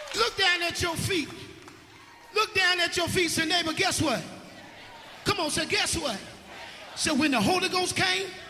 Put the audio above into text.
Look down at your feet. Look down at your feet. Say, neighbor, guess what? Come on, say, guess what? So when the Holy Ghost came,